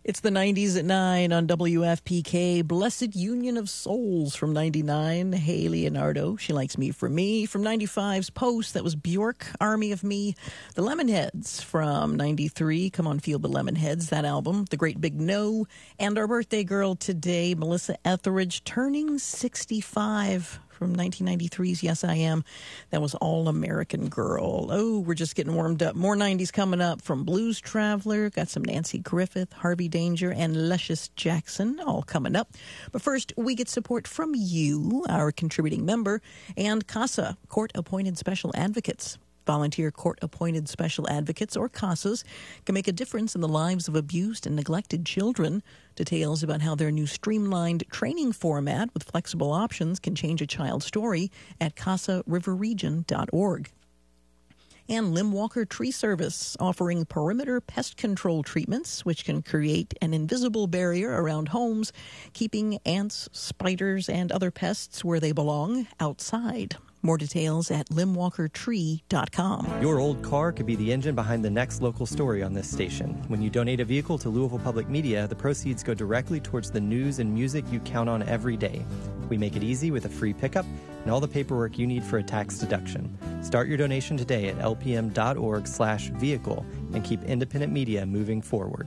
It's the 90s at 9 on WFPK. Blessed Union of Souls from 99. Hey, Leonardo. She Likes Me for Me. From 95's Post, that was Bjork, Army of Me. The Lemonheads from 93. Come on, Feel the Lemonheads, that album. The Great Big No. And our birthday girl today, Melissa Etheridge, turning 65. From 1993's Yes, I Am. That was All American Girl. Oh, we're just getting warmed up. More 90s coming up from Blues Traveler. Got some Nancy Griffith, Harvey Danger, and Luscious Jackson all coming up. But first, we get support from you, our contributing member, and CASA, Court-Appointed Special Advocates. Volunteer court-appointed special advocates, or CASAs, can make a difference in the lives of abused and neglected children. Details about how their new streamlined training format with flexible options can change a child's story at CasaRiverRegion.org. And Lim Walker Tree Service, offering perimeter pest control treatments, which can create an invisible barrier around homes, keeping ants, spiders, and other pests where they belong, outside. More details at limwalkertree.com. Your old car could be the engine behind the next local story on this station. When you donate a vehicle to Louisville Public Media, the proceeds go directly towards the news and music you count on every day. We make it easy with a free pickup and all the paperwork you need for a tax deduction. Start your donation today at lpm.org/vehicle and keep independent media moving forward.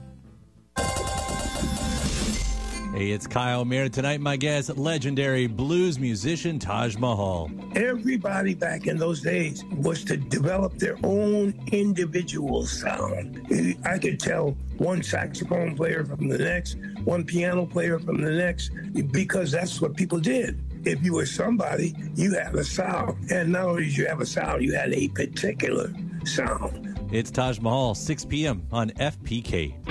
Hey, it's Kyle Mayer. Tonight, my guest, legendary blues musician Taj Mahal. Everybody back in those days was to develop their own individual sound. I could tell one saxophone player from the next, one piano player from the next, because that's what people did. If you were somebody, you had a sound. And not only did you have a sound, you had a particular sound. It's Taj Mahal, 6 p.m. on FPK.